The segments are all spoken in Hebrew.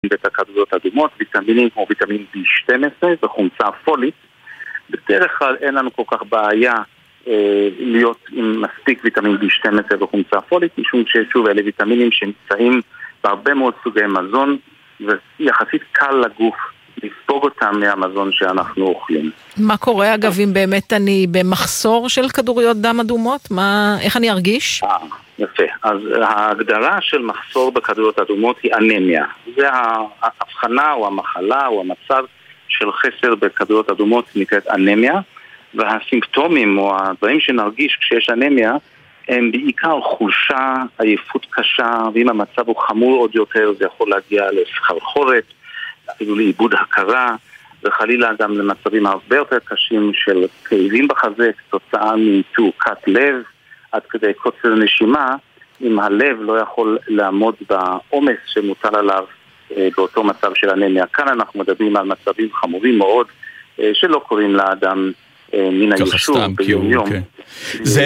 ואת הכדוריות אדומות, ויטמינים כמו ויטמין B12 וחומצה פולית. בדרך כלל אין לנו כל כך בעיה להיות עם מספיק ויטמין B12 וחומצה פולית, משום ששוב אלה ויטמינים שנמצאים בהרבה מאוד סוגי מזון, ויחסית קל לגוף לספוג אותם מהמזון שאנחנו אוכלים. מה קורה אגב אם באמת אני במחסור של כדוריות דם אדומות? איך אני ארגיש? יפה. אז ההגדרה של מחסור בכדוריות אדומות היא אנמיה. זה ההבחנה או המחלה או המצב של חסר בכדוריות אדומות נקראת אנמיה, והסימפטומים או הדברים שנרגיש כשיש אנמיה הם בעיקר חולשה, עייפות קשה, ואם המצב הוא חמור עוד יותר זה יכול להגיע לסחרחורת, אפילו לאיבוד הכרה, וחלילה גם למצבים הרבה יותר קשים של כאבים בחזה כתוצאה מתעוקת לב, עד כדי קוצר נשימה, אם הלב לא יכול לעמוד בעומס שמוטל עליו באותו מצב של אנמיה. כאן אנחנו מדברים על מצבים חמורים מאוד, שלא קוראים לאדם מן היישוב ביום יום. זה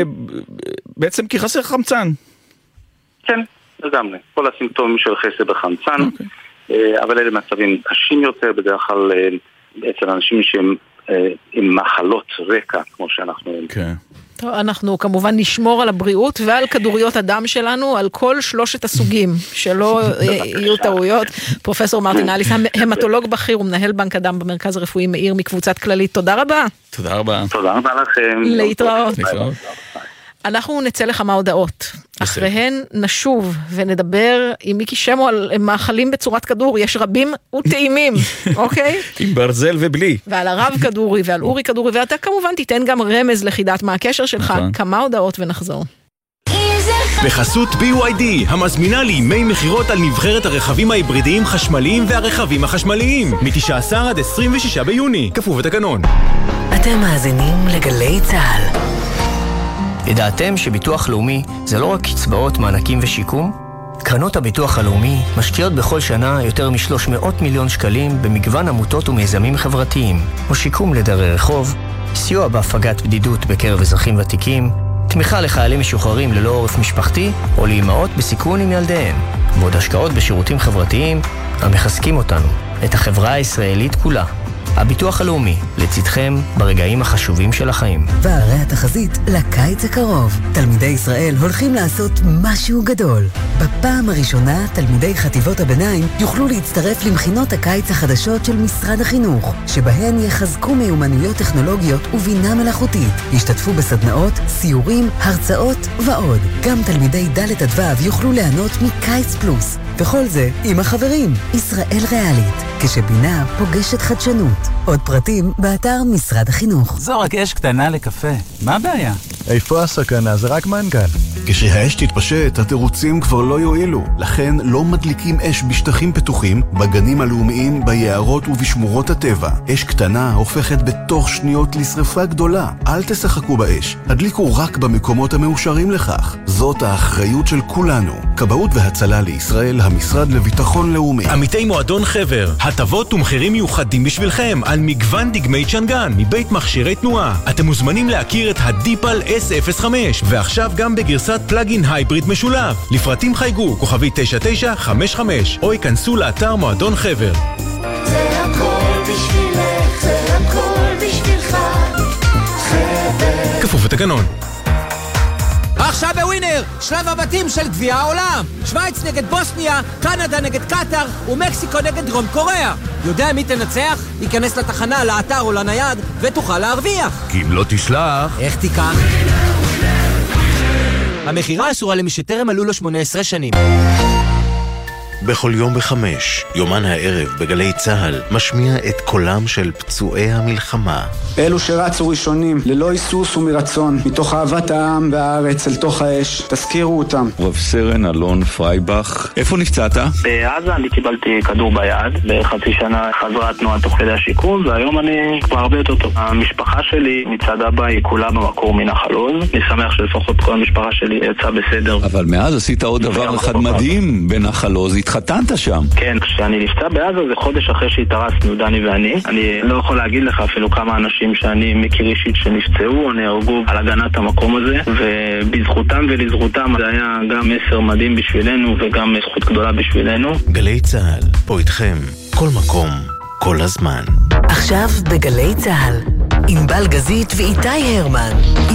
בעצם כי חסר חמצן. כן, לגמרי. כל הסימפטומים של חסר בחמצן, אבל אלה מצבים קשים יותר, בדרך כלל אצל אנשים שהם עם מחלות רקע, כמו שאנחנו רואים. כן. טוב, אנחנו כמובן נשמור על הבריאות ועל כדוריות הדם שלנו, על כל שלושת הסוגים, שלא יהיו טעויות. פרופסור מרטין אליס, המטולוג בכיר ומנהל בנק הדם במרכז הרפואי מאיר מקבוצת כללית. תודה רבה. תודה רבה. תודה רבה לכם. להתראות. אנחנו נצא לכמה הודעות. אחריהן נשוב ונדבר עם מיקי שמו על מאכלים בצורת כדור. יש רבים וטעימים, אוקיי? עם ברזל ובלי. ועל הרב כדורי ועל אורי כדורי, ואתה כמובן תיתן גם רמז לחידת מה הקשר שלך. כמה הודעות ונחזור. בחסות BYD, המזמינה לימי מחירות על נבחרת הרכבים ההיברידיים חשמליים והרכבים החשמליים, מ-19 עד 26 ביוני, כפוף לתקנון. אתם מאזינים לגלי צהל. ידעתם שביטוח לאומי זה לא רק קצבאות, מענקים ושיקום? קרנות הביטוח הלאומי משקיעות בכל שנה יותר מ-300 מיליון שקלים במגוון עמותות ומיזמים חברתיים, או שיקום לדרי רחוב, סיוע בהפגת בדידות בקרב אזרחים ותיקים, תמיכה לחיילים משוחררים ללא עורף משפחתי, או לאימהות בסיכון עם ילדיהן, ועוד השקעות בשירותים חברתיים המחזקים אותנו, את החברה הישראלית כולה. הביטוח הלאומי, לצדכם ברגעים החשובים של החיים. והרי התחזית לקיץ הקרוב. תלמידי ישראל הולכים לעשות משהו גדול. בפעם הראשונה, תלמידי חטיבות הביניים יוכלו להצטרף למכינות הקיץ החדשות של משרד החינוך, שבהן יחזקו מיומנויות טכנולוגיות ובינה מלאכותית. ישתתפו בסדנאות, סיורים, הרצאות ועוד. גם תלמידי ד' עד ו' יוכלו ליהנות מקיץ פלוס. וכל זה עם החברים. ישראל ריאלית. כשבינה פוגשת חדשנות. עוד פרטים באתר משרד החינוך. זו רק אש קטנה לקפה. מה הבעיה? איפה הסכנה? זה רק מנגל. כשהאש תתפשט, התירוצים כבר לא יועילו. לכן לא מדליקים אש בשטחים פתוחים, בגנים הלאומיים, ביערות ובשמורות הטבע. אש קטנה הופכת בתוך שניות לשריפה גדולה. אל תשחקו באש. הדליקו רק במקומות המאושרים לכך. זאת האחריות של כולנו. כבאות והצלה לישראל, המשרד לביטחון לאומי. עמיתי מועדון חבר, הטבות ומחירים מיוחדים בשבילכם על מגוון דגמי צ'נגן מבית מכשירי תנועה. אתם מוזמנים להכיר את הדיפל S05, ועכשיו גם בגרסת פלאגין הייבריד משולב. לפרטים חייגו כוכבי 9955 או ייכנסו לאתר מועדון חבר. זה הכל בשבילך, זה הכל בשבילך, חבר. כפוף לתקנון. עכשיו בווינר, שלב הבתים של גביע העולם. שוויץ נגד בוסניה, קנדה נגד קטר ומקסיקו נגד דרום קוריאה. יודע מי תנצח? ייכנס לתחנה, לאתר או לנייד ותוכל להרוויח. כי אם לא תשלח... איך תיקח? המחירה אסורה למי שטרם מלאו לו 18 שנים. בכל יום ב5, יומן הערב בגלי צהל משמיע את קולם של פצועי המלחמה. אלו שרצו ראשונים, ללא היסוס ומרצון, מתוך אהבת העם והארץ אל תוך האש, תזכירו אותם. רב סרן אלון פרייבך, איפה נפצעת? בעזה אני קיבלתי כדור ביד, בחצי שנה חזרה התנועה תוך כדי השיקום, והיום אני כבר הרבה יותר טוב. המשפחה שלי מצד אבא היא כולה במקור מנחל עוז, אני שמח שלפחות כל המשפחה שלי יצאה בסדר. אבל מאז עשית עוד דבר אחד מדהים בנחל עוז, התחתנת שם. כן, כשאני נפצע בעזה זה חודש אחרי שהתארסנו, דני ואני. אני לא יכול להגיד לך אפילו כמה אנשים שאני מכיר אישית שנפצעו או נהרגו על הגנת המקום הזה, ובזכותם ולזכותם זה היה גם מסר מדהים בשבילנו וגם זכות גדולה בשבילנו. גלי צהל, פה איתכם, כל מקום, כל הזמן. עכשיו בגלי צהל, עם בלגזית ואיתי הרמן.